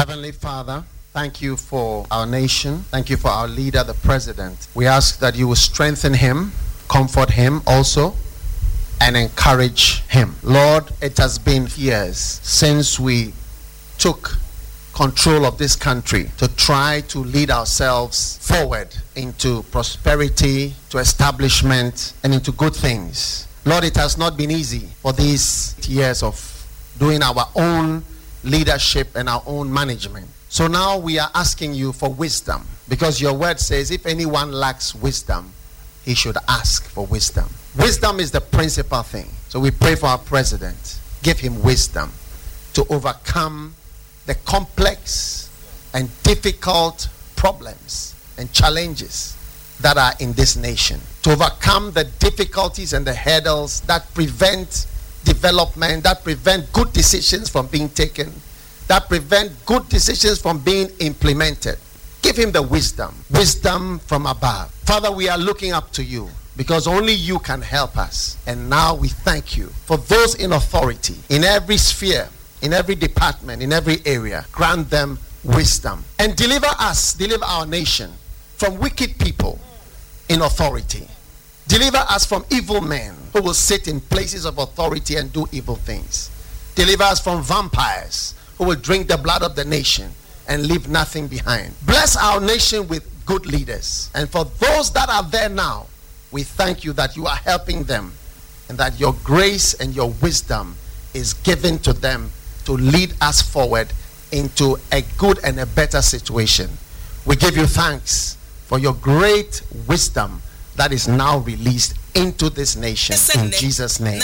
Heavenly Father, thank you for our nation. Thank you for our leader, the president. We ask that you will strengthen him, comfort him also, and encourage him. Lord, it has been years since we took control of this country to try to lead ourselves forward into prosperity, to establishment, and into good things. Lord, it has not been easy for these years of doing our own leadership and our own management. So now we are asking you for wisdom, because your word says if anyone lacks wisdom, he should ask for wisdom. Wisdom is the principal thing. So we pray for our president. Give him wisdom to overcome the complex and difficult problems and challenges that are in this nation, to overcome the difficulties and the hurdles that prevent development, that prevent good decisions from being taken, that prevent good decisions from being implemented. Give him the wisdom from above. Father, we are looking up to you because only you can help us. And now we thank you for those in authority in every sphere, in every department, in every area. Grant them wisdom and deliver our nation from wicked people in authority. Deliver us from evil men who will sit in places of authority and do evil things. Deliver us from vampires who will drink the blood of the nation and leave nothing behind. Bless our nation with good leaders. And for those that are there now, we thank you that you are helping them and that your grace and your wisdom is given to them to lead us forward into a good and a better situation. We give you thanks for your great wisdom that is now released into this nation in Jesus' name.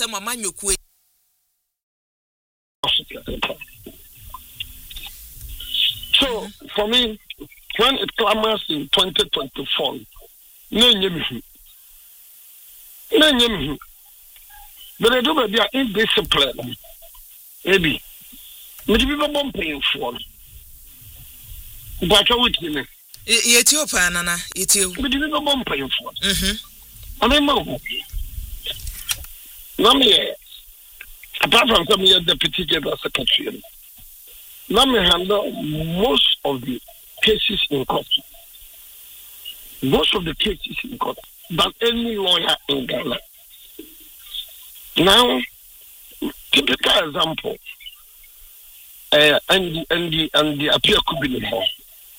So, for me, when it clamors in 2024, but I do be indisciplined. Maybe, maybe people won't pay for it. But I would give me. Ethiopia, Nana, Ethiopia. But you don't pay for it. I mean, no, me, apart from some year deputy general secretary, now me handle most of the cases in court. Most of the cases in court than any lawyer in Ghana. Now, typical example, and the appeal could be the more.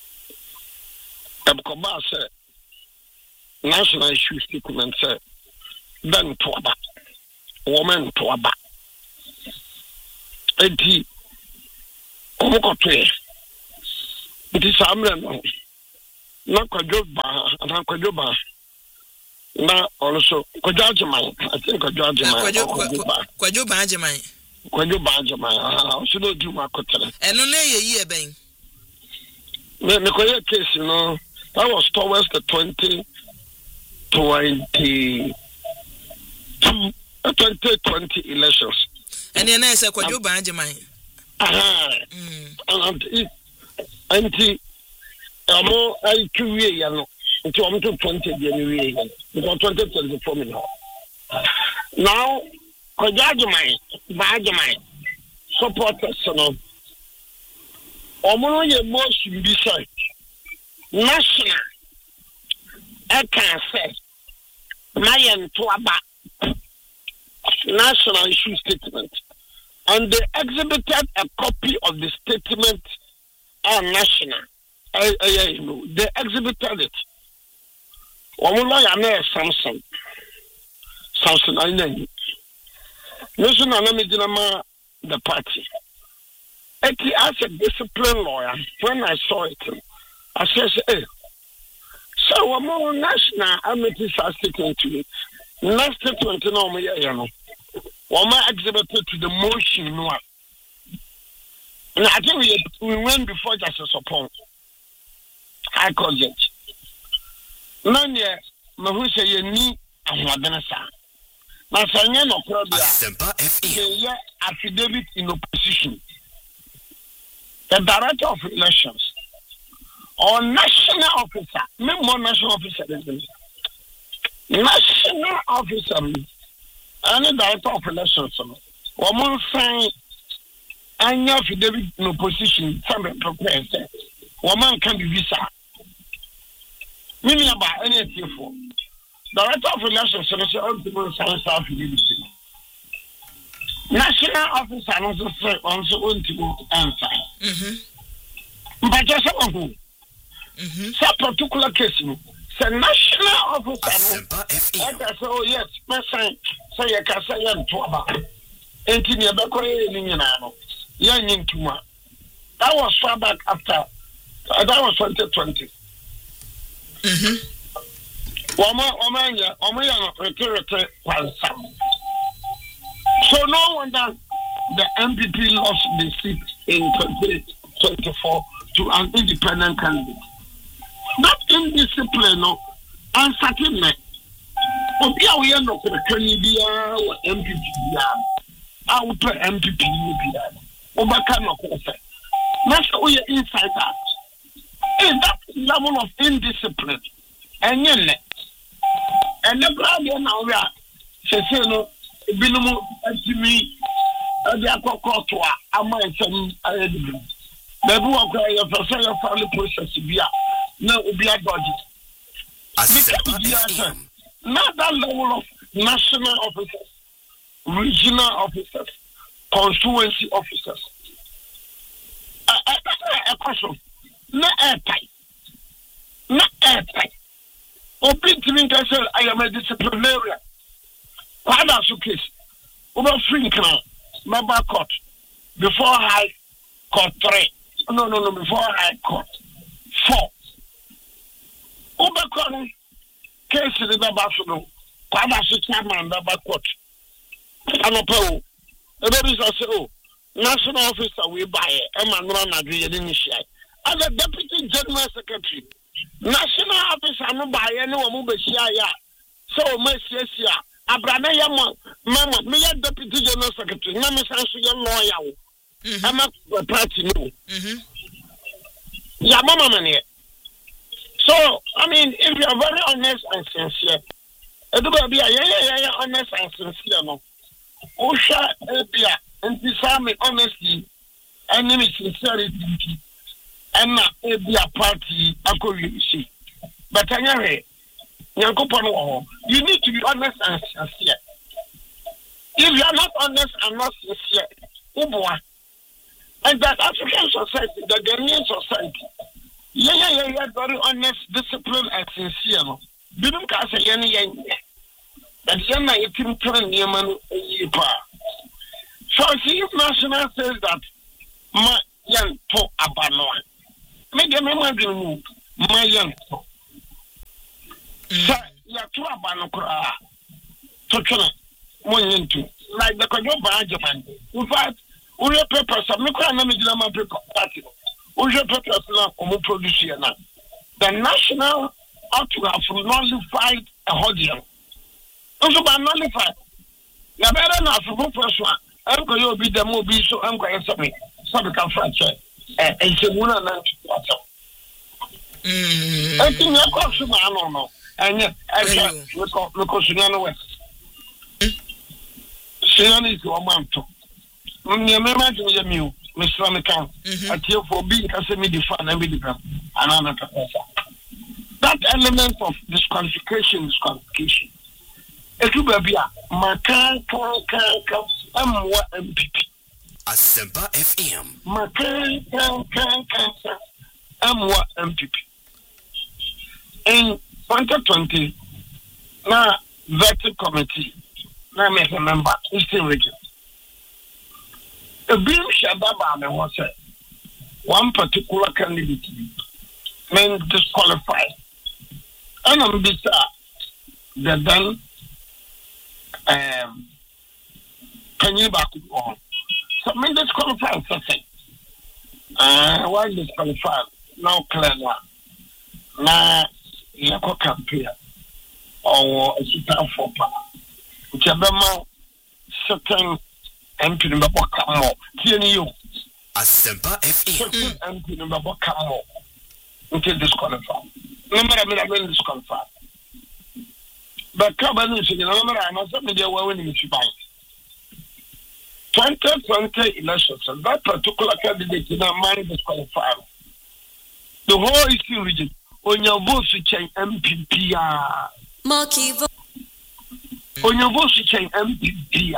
Abkoba said, national issue statement said, then to aba, woman to aba. Eti, omukote. It is Amran. Na kwajoba, na kwajoba. Na also kwajajimai. I think kwajajimai. Kwajoba ajimai. Kwajoba ajimai. So no do makotere. Eno ne ye ben. Me koye case, you know. That was towards the 2020 elections. And then I said, "Kwajo Banjamai." And I 2 years until 20 January because 2024 now Kwajajamai, Banjamai supporters, you know. Omo ye motion beside national. I can say Mayan Tuaba national issue statement, and they exhibited a copy of the statement on national. They exhibited it. Samson. I know. National Namidinama, the party. As a disciplined lawyer, when I saw it, I said, hey, so I'm more national amenities are sticking to it. Next statement, exhibited to the motion. And I think we went before Justice upon High Court Judge. None yet, Mahusha, you need a Wadanasa. Now, Sanya no problem. Affidavit in opposition. The director of elections or national officer, maybe more national officer than this. National officer, any director of elections, or more sign anya affidavit no position some prepare say woman can be visa mini aba any tifo director of national service on the science affidavit national officer no say on so on to answer but just who so particular case no say national officer no so yes person say you can say you to about enti ne be koye ni nyina no ya nyintuma that was far back after that was 2020 Wama no retirete kwansam. So no wonder the MPP lost the seat in 2024 to an independent candidate. That indiscipline no uncertainty. Obi a we no kwani bia o MPP bia. I will put MPP bia. Obaka no ko fe. Na so we inside that. Is that level of indiscipline? And yet, and the problem now we are saying no binumu atimi ade akoko to a amansam ayedibu bebu akwa your personal family process bia na obi adodge not that level of national officers, regional officers, constituency officers. A question not airtight. Not airtight. Open to me, I am a disciplinarian. Why that's the case? Over free crown, member court, before high court 3. No, before high court 4. Over court case in the Babasuno, Quadasu chairman, member court. I'm a poll. The babies are so national officer we buy it, and man run agree and initiate. As a deputy general secretary. National officer no buy anyone move share so much yes abrana yama mama me deputy general secretary na me sanso ye lawyer I'm a party no ya mama man. So I mean if you are very honest and sincere edo be ya honest and sincere no o sha bia antisame honesty and sincerity and not be a party see. But anyway, you need to be honest and sincere. If you are not honest and not sincere, and that African society, the Ghanaian society, yeah, very honest, disciplined and sincere. Didn't cast a yen. But Yana, it can turn Yemen a pa. So if National says that my young to Abanoa. Make them imagine my young. Sir, you are too abanokra. Totona, one into like the Koyoba Japan. In fact, we have papers, I'm not going to paper party. We have papers now, produce here now. The national ought to have nullified a hodium. Also, by nullified. You better not for first one. I'm going to be the movie, so I'm going to submit. Some can franchise. And she won't announce I think you're close no. And yet, I can't look on West. She only is one month. When you imagine you, Mr. American, I tell for being a semi define and be the another professor. That element of disqualification. It will be a Macan, MPP. Asempa FM. Macan, MPP. In 2020, now vetting committee, now make a member, Eastern Region. A beam Shababa was said, one particular candidate men disqualified. And I'm bitter the then can you back on? So men disqualified something. Why disqualified? Now clear one. Now Yako campaign or a super for power. Which are certain MP number come more. TNU. Asempa FM. MP number come more. Until disqualified. Remember, I mean disqualified. But Cabernet, you know, I'm not something there when you buy. 2020 elections, and that particular candidate in our mind disqualified. The whole Eastern region, on your vote to change MPP, on your vote to change MPP.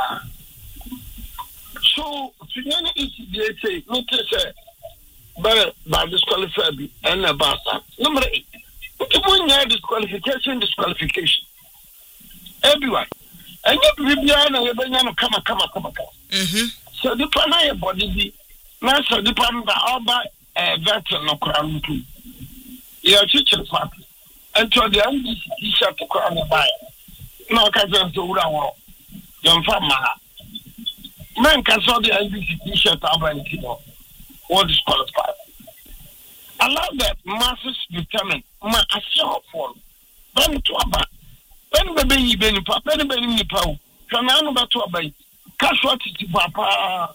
So, to any issue, notice by disqualified and about that. Number 8. Disqualification. Everyone. And you be come. So the plan body so the plan all by veteran no crown too. Your teacher party. And to the NDC t-shirt to crown by. No cousin to Ura. Young farmer. Man can saw the NDC t-shirt urban kilo. What is qualified? Allow that masses determine my assure for them to about. When baby Benny Papa, Benny Pau, can I know about to obey? Casualty to Papa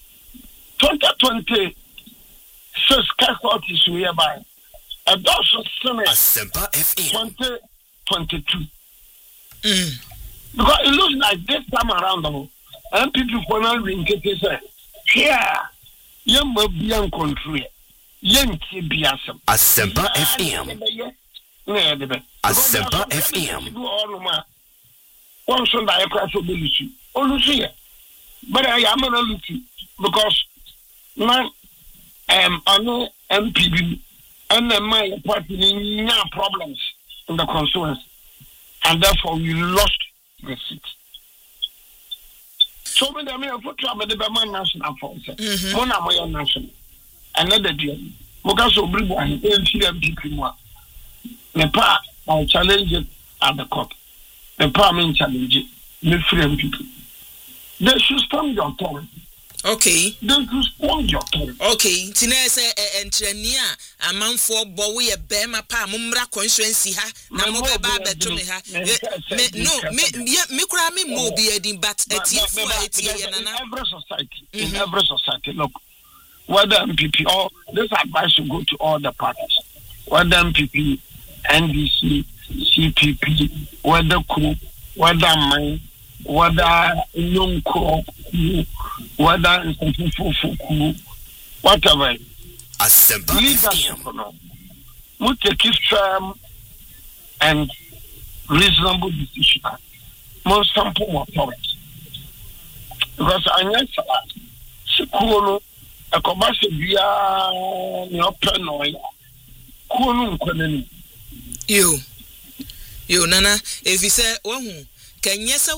2020 says casualties whereby a dozen Asempa FM 2022. Because it looks like this time around, and people for now ring it say, here, young Bobian country, young Tibiasam. Asempa FM. Asempa FM. One Sunday I cross over Lucy. Oh, Lucy. But I am not Lucy because now I know MPB and my party no problems in the constituency, and therefore we lost the seat. So when I put trouble the Berman National Force, Mona Moya National, another deal. Mogaso Bribo and MPP. Nepal, I challenge it at the court. Nepal mean challenge it. Me free people. They should stand your tongue. Okay. They should stand your tongue. Okay. Tina say entrania a man for boy a bema pa mumra constituency ha na mo be ba beto me ha. Me kura me mo bi edin but etifu etie nana. In every society, look, whether MPP or this advice should go to all the parties. Whether MPP, NDC, CPP, whether Ku, whether mine, whether young Ku, whether Fufu, whatever. Asempa Leadership, we take it firm and reasonable decision. Most simple authority. Because I know Sikuno, a commercial via your pen You nana if you say, can yes,